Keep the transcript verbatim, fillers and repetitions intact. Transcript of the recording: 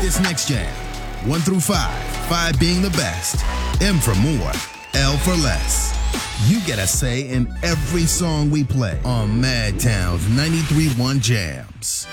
this next jam. One through five, five being the best, M for more, L for less. You get a say in every song we play on Madtown's ninety-three point one Jams.